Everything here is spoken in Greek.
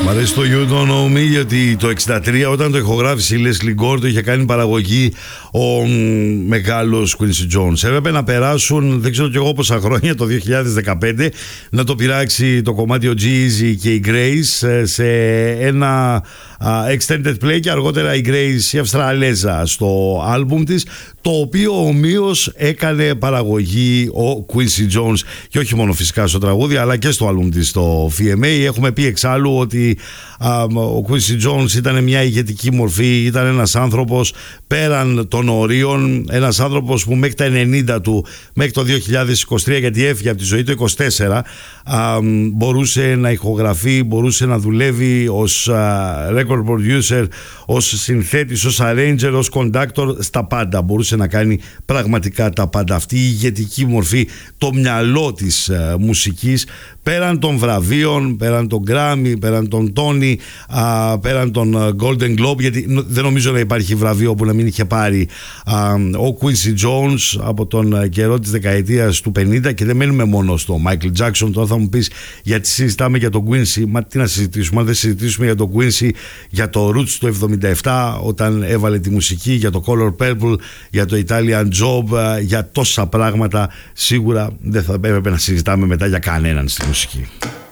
Μ' αρέσει το You Don't Know Me, γιατί το 1963 όταν το ηχογράφησε η Leslie Gore το είχε κάνει παραγωγή ο μεγάλος Quincy Jones. Έπρεπε να περάσουν δεν ξέρω κι εγώ πόσα χρόνια, το 2015, να το πειράξει το κομμάτι ο G-Eazy και η Grace σε ένα extended play, και αργότερα η Grace, η Αυστραλέζα, στο άλμπουμ της, το οποίο ομοίως έκανε παραγωγή ο Quincy Jones, και όχι μόνο φυσικά στο τραγούδι αλλά και στο άλμπουμ της, το VMA. Έχουμε πει εξάλλου ότι ο Quincy Jones ήταν μια ηγετική μορφή, ήταν ένας άνθρωπος πέραν των ορίων, ένας άνθρωπος που μέχρι τα 90 του, μέχρι το 2023, γιατί έφυγε από τη ζωή το 24, μπορούσε να ηχογραφεί, μπορούσε να δουλεύει ως record producer, ως συνθέτης, ως arranger, ως conductor, στα πάντα. Μπορούσε να κάνει πραγματικά τα πάντα. Αυτή η ηγετική μορφή, το μυαλό της μουσικής, πέραν των βραβείων, πέραν των Grammy, πέραν των Tony, πέραν των Golden Globe, γιατί δεν νομίζω να υπάρχει βραβείο που να μην είχε πάρει ο Quincy Jones από τον καιρό της δεκαετίας του 50. Και δεν μένουμε μόνο στο Michael Jackson. Τώρα θα μου πεις, γιατί συζητάμε για τον Quincy? Μα τι να συζητήσουμε αν δεν συζητήσουμε για τον Quincy, για το Roots του 77 όταν έβαλε τη μουσική, για το Color Purple, για το Italian Job, για τόσα πράγματα. Σίγουρα δεν θα έπρεπε να συζητάμε μετά για κανέναν στη μουσική.